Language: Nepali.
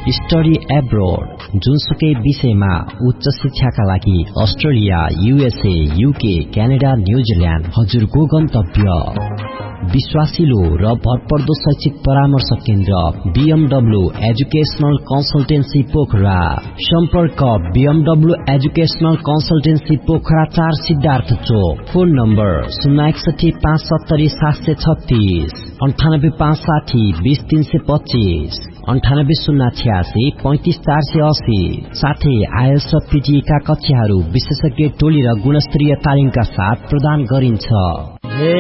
स्टडी एब्रोड जुनसुकै विषयमा उच्च शिक्षाका लागि Australia, USA, UK, Canada, New Zealand हजुरको गन्तव्य। विश्वासिलो र भरपर्दो शैक्षिक परामर्श केन्द्र BMW एजुकेशनल कन्सल्टेन्सी पोखरा। सम्पर्क BMW educational consultancy Pokhara 4 Siddhartha चोक। Phone number 061 570 736, 98560 20325, 98086 35480। साथै IELTS र PTE का कक्षाहरू विशेषज्ञ टोली र गुणस्तरीय तालिमका साथ प्रदान गरिन्छ।